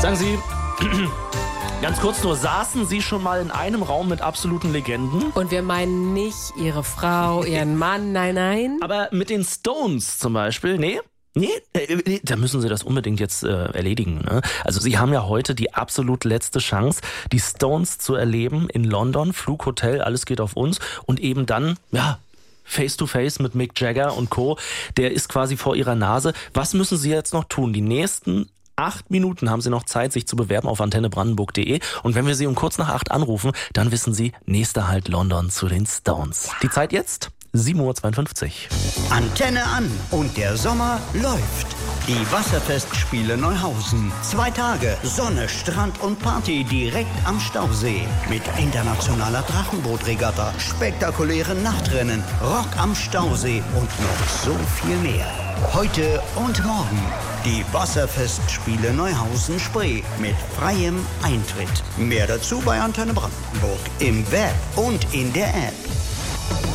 Sagen Sie, ganz kurz nur, saßen Sie schon mal in einem Raum mit absoluten Legenden? Und wir meinen nicht Ihre Frau, Ihren Mann, nein. Aber mit den Stones zum Beispiel, nee? Nee, da müssen Sie das unbedingt jetzt erledigen. Ne? Also Sie haben ja heute die absolut letzte Chance, die Stones zu erleben in London, Flughotel, alles geht auf uns und eben dann, ja, Face-to-Face mit Mick Jagger und Co. Der ist quasi vor Ihrer Nase. Was müssen Sie jetzt noch tun? Die nächsten 8 Minuten haben Sie noch Zeit, sich zu bewerben auf antennebrandenburg.de. Und wenn wir Sie um kurz nach 8 anrufen, dann wissen Sie, nächster Halt London zu den Stones. Die Zeit jetzt? 7:52 Uhr. Antenne an und der Sommer läuft. Die Wasserfestspiele Neuhausen. 2 Tage Sonne, Strand und Party direkt am Stausee. Mit internationaler Drachenbootregatta, spektakulären Nachtrennen, Rock am Stausee und noch so viel mehr. Heute und morgen. Die Wasserfestspiele Neuhausen-Spree mit freiem Eintritt. Mehr dazu bei Antenne Brandenburg im Web und in der App.